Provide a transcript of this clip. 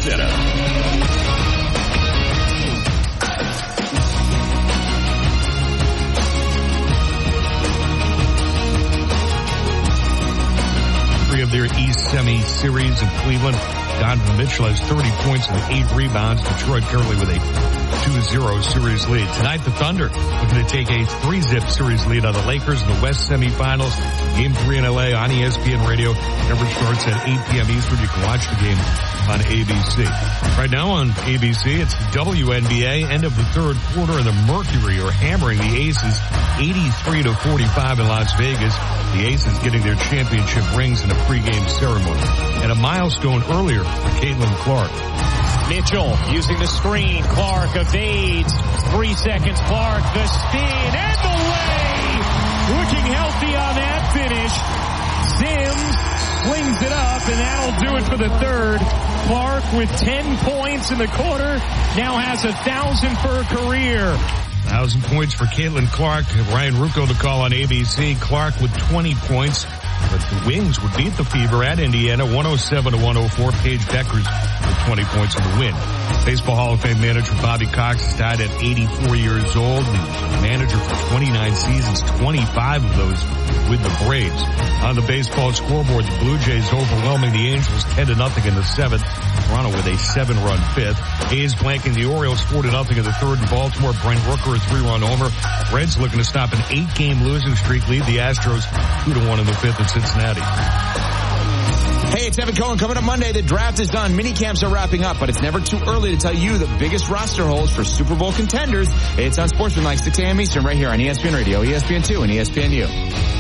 Center. Of their East Semi Series in Cleveland. Donovan Mitchell has 30 points and 8 rebounds. Detroit currently with a 2-0 series lead. Tonight, the Thunder looking to take a 3-zip series lead on the Lakers in the West semifinals. Game 3 in LA on ESPN Radio. Coverage starts at 8 p.m. Eastern. You can watch the game on ABC. Right now on ABC, it's WNBA, end of the third quarter, and the Mercury are hammering the Aces 83-45 in Las Vegas. The Aces getting their championship rings in a pregame ceremony. And a milestone earlier for Caitlin Clark. Mitchell using the screen. Clark evades. 3 seconds. Clark, the spin, and the lay. Looking healthy on that finish. Sims flings it up, and that'll do it for the third. Clark with 10 points in the quarter. Now has 1,000 for her career. 1,000 points for Caitlin Clark. Ryan Rucco to call on ABC. Clark with 20 points. But the Wings would beat the Fever at Indiana 107-104. Paige Deckers with 20 points in the win. Baseball Hall of Fame manager Bobby Cox is tied at 84 years old. The manager for 29 seasons, 25 of those with the Braves. On the baseball scoreboard, the Blue Jays overwhelming the Angels 10-0 in the seventh. Toronto with a 7-run fifth. A's blanking the Orioles 4-0 in the third in Baltimore. Brent Rooker a 3-run homer. Reds looking to stop an 8-game losing streak, lead the Astros 2-1 in the fifth in Cincinnati. Hey, it's Evan Cohen. Coming up Monday, the draft is done. Mini camps are wrapping up, but it's never too early to tell you the biggest roster holds for Super Bowl contenders. It's on Sportsman like 6 a.m. Eastern right here on ESPN Radio, ESPN2, and ESPNU.